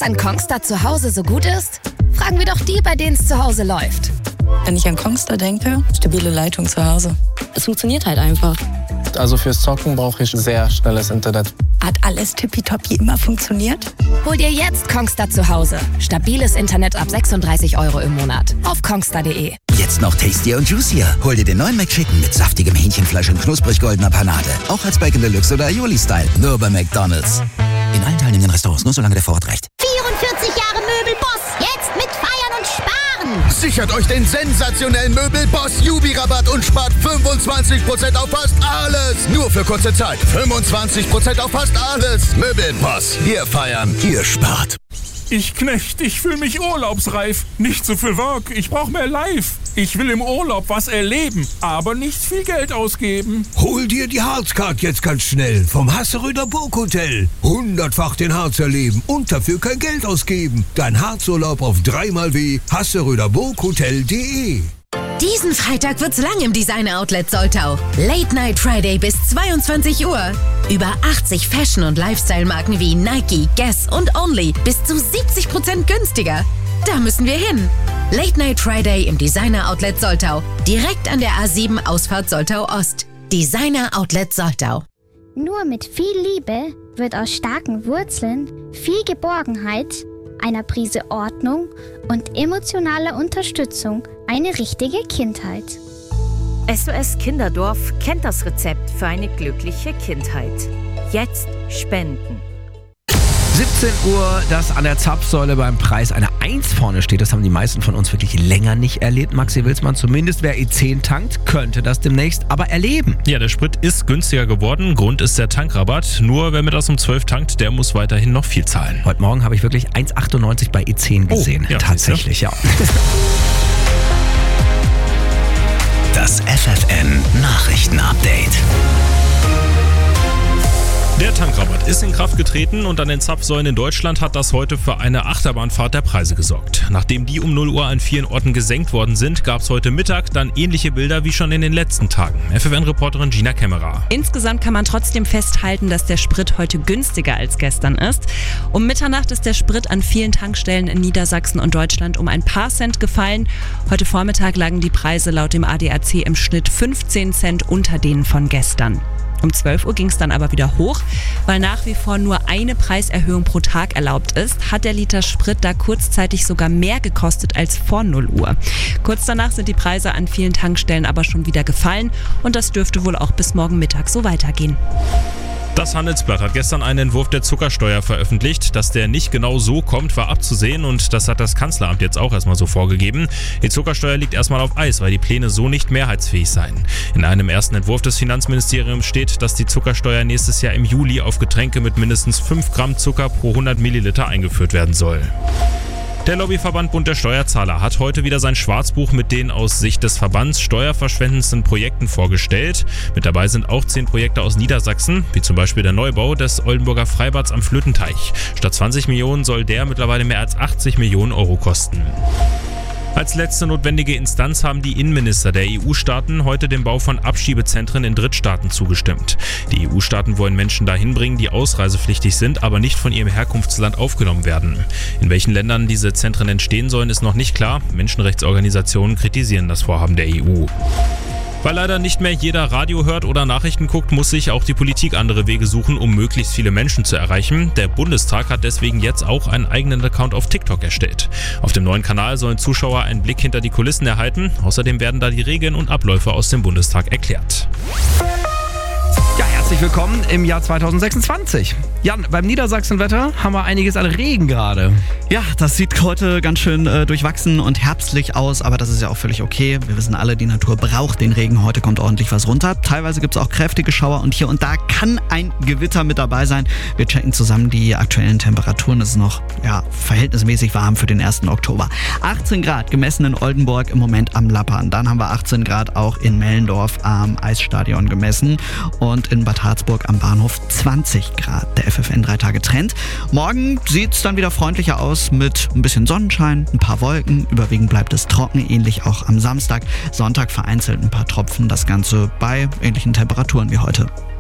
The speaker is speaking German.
Was an Kongstar zu Hause so gut ist? Fragen wir doch die, bei denen es zu Hause läuft. Wenn ich an Kongstar denke, stabile Leitung zu Hause. Es funktioniert halt einfach. Also fürs Zocken brauche ich sehr schnelles Internet. Hat alles tippitoppi immer funktioniert? Hol dir jetzt Kongstar zu Hause. Stabiles Internet ab 36 € im Monat. Auf kongstar.de. Jetzt noch tastier und juicier. Hol dir den neuen McChicken mit saftigem Hähnchenfleisch und knusprig goldener Panade. Auch als Bacon Deluxe oder Aioli-Style. Nur bei McDonald's. In allen teilnehmenden Restaurants, nur solange der Vorrat reicht. 44 Jahre Möbelboss. Jetzt mit Feiern und Sparen. Sichert euch den sensationellen Möbelboss Jubi-Rabatt und spart 25% auf fast alles. Nur für kurze Zeit. 25% auf fast alles. Möbelboss. Wir feiern, ihr spart. Ich Knecht, ich fühle mich urlaubsreif. Nicht so viel Work, ich brauche mehr Life. Ich will im Urlaub was erleben, aber nicht viel Geld ausgeben. Hol dir die Harzcard jetzt ganz schnell vom Hasseröder Burghotel. 100-fach den Harz erleben und dafür kein Geld ausgeben. Dein Harzurlaub auf 3xw hasseröderburghotel.de. Diesen Freitag wird's lang im Designer-Outlet Soltau. Late Night Friday bis 22 Uhr. Über 80 Fashion- und Lifestyle-Marken wie Nike, Guess und Only bis zu 70% günstiger. Da müssen wir hin. Late Night Friday im Designer-Outlet Soltau. Direkt an der A7 Ausfahrt Soltau Ost. Designer-Outlet Soltau. Nur mit viel Liebe wird aus starken Wurzeln viel Geborgenheit, einer Prise Ordnung und emotionaler Unterstützung eine richtige Kindheit. SOS Kinderdorf kennt das Rezept für eine glückliche Kindheit. Jetzt spenden. 17 Uhr, das an der Zapfsäule beim Preis eine 1 vorne steht. Das haben die meisten von uns wirklich länger nicht erlebt. Maxi Wilsmann, zumindest wer E10 tankt, könnte das demnächst aber erleben. Ja, der Sprit ist günstiger geworden. Grund ist der Tankrabatt. Nur wer mit das um 12 tankt, der muss weiterhin noch viel zahlen. Heute Morgen habe ich wirklich 1,98 bei E10 gesehen. Ja, tatsächlich, ja. Das FFN-Nachrichten-Update. Der Tankrabatt ist in Kraft getreten und an den Zapfsäulen in Deutschland hat das heute für eine Achterbahnfahrt der Preise gesorgt. Nachdem die um 0 Uhr an vielen Orten gesenkt worden sind, gab es heute Mittag dann ähnliche Bilder wie schon in den letzten Tagen. FFN-Reporterin Gina Kämmerer. Insgesamt kann man trotzdem festhalten, dass der Sprit heute günstiger als gestern ist. Um Mitternacht ist der Sprit an vielen Tankstellen in Niedersachsen und Deutschland um ein paar Cent gefallen. Heute Vormittag lagen die Preise laut dem ADAC im Schnitt 15 Cent unter denen von gestern. Um 12 Uhr ging es dann aber wieder hoch, weil nach wie vor nur eine Preiserhöhung pro Tag erlaubt ist, hat der Liter Sprit da kurzzeitig sogar mehr gekostet als vor 0 Uhr. Kurz danach sind die Preise an vielen Tankstellen aber schon wieder gefallen und das dürfte wohl auch bis morgen Mittag so weitergehen. Das Handelsblatt hat gestern einen Entwurf der Zuckersteuer veröffentlicht. Dass der nicht genau so kommt, war abzusehen und das hat das Kanzleramt jetzt auch erstmal so vorgegeben. Die Zuckersteuer liegt erstmal auf Eis, weil die Pläne so nicht mehrheitsfähig seien. In einem ersten Entwurf des Finanzministeriums steht, dass die Zuckersteuer nächstes Jahr im Juli auf Getränke mit mindestens 5 Gramm Zucker pro 100 Milliliter eingeführt werden soll. Der Lobbyverband Bund der Steuerzahler hat heute wieder sein Schwarzbuch mit den aus Sicht des Verbands steuerverschwendendsten Projekten vorgestellt. Mit dabei sind auch 10 Projekte aus Niedersachsen, wie zum Beispiel der Neubau des Oldenburger Freibads am Flötenteich. Statt 20 Millionen soll der mittlerweile mehr als 80 Millionen Euro kosten. Als letzte notwendige Instanz haben die Innenminister der EU-Staaten heute dem Bau von Abschiebezentren in Drittstaaten zugestimmt. Die EU-Staaten wollen Menschen dahin bringen, die ausreisepflichtig sind, aber nicht von ihrem Herkunftsland aufgenommen werden. In welchen Ländern diese Zentren entstehen sollen, ist noch nicht klar. Menschenrechtsorganisationen kritisieren das Vorhaben der EU. Weil leider nicht mehr jeder Radio hört oder Nachrichten guckt, muss sich auch die Politik andere Wege suchen, um möglichst viele Menschen zu erreichen. Der Bundestag hat deswegen jetzt auch einen eigenen Account auf TikTok erstellt. Auf dem neuen Kanal sollen Zuschauer einen Blick hinter die Kulissen erhalten. Außerdem werden da die Regeln und Abläufe aus dem Bundestag erklärt. Ja, herzlich willkommen im Jahr 2026. Jan, beim Niedersachsenwetter haben wir einiges an Regen gerade. Ja, das sieht heute ganz schön durchwachsen und herbstlich aus, aber das ist ja auch völlig okay. Wir wissen alle, die Natur braucht den Regen. Heute kommt ordentlich was runter. Teilweise gibt es auch kräftige Schauer und hier und da kann ein Gewitter mit dabei sein. Wir checken zusammen die aktuellen Temperaturen. Es ist noch verhältnismäßig warm für den 1. Oktober. 18 Grad gemessen in Oldenburg im Moment am Lappern. Dann haben wir 18 Grad auch in Mellendorf am Eisstadion gemessen und in Bad Harzburg am Bahnhof 20 Grad. Der FFN 3 Tage Trend. Morgen sieht es dann wieder freundlicher aus mit ein bisschen Sonnenschein, ein paar Wolken. Überwiegend bleibt es trocken, ähnlich auch am Samstag. Sonntag vereinzelt ein paar Tropfen. Das Ganze bei ähnlichen Temperaturen wie heute.